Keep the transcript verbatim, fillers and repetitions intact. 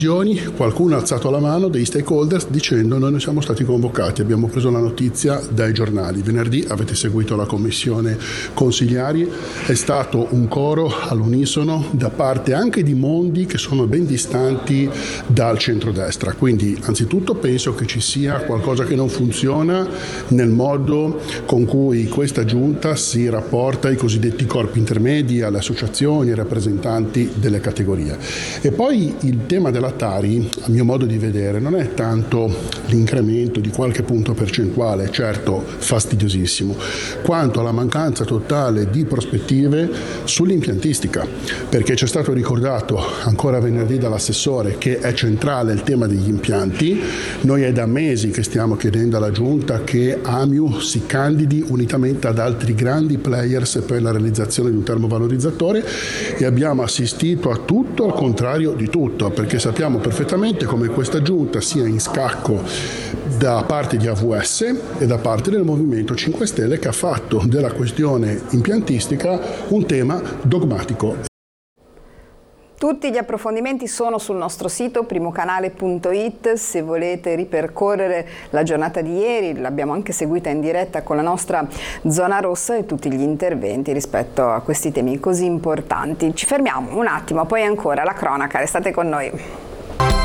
Qualcuno ha alzato la mano dei stakeholders dicendo: noi non siamo stati convocati, abbiamo preso la notizia dai giornali. Venerdì avete seguito la commissione consigliari, è stato un coro all'unisono da parte anche di mondi che sono ben distanti dal centrodestra. Quindi anzitutto penso che ci sia qualcosa che non funziona nel modo con cui questa giunta si rapporta ai cosiddetti corpi intermedi, alle associazioni, ai rappresentanti delle categorie. E poi il tema della Tari, a mio modo di vedere, non è tanto l'incremento di qualche punto percentuale, certo fastidiosissimo, quanto la mancanza totale di prospettive sull'impiantistica, perché ci è stato ricordato ancora venerdì dall'assessore che è centrale il tema degli impianti. Noi è da mesi che stiamo chiedendo alla Giunta che Amiu si candidi unitamente ad altri grandi players per la realizzazione di un termovalorizzatore e abbiamo assistito a tutto al contrario di tutto, perché sappiamo perfettamente come questa giunta sia in scacco da parte di A V S e da parte del Movimento cinque Stelle, che ha fatto della questione impiantistica un tema dogmatico. Tutti gli approfondimenti sono sul nostro sito primocanale punto it. Se volete ripercorrere la giornata di ieri, l'abbiamo anche seguita in diretta con la nostra zona rossa, e tutti gli interventi rispetto a questi temi così importanti. Ci fermiamo un attimo, poi ancora la cronaca, restate con noi.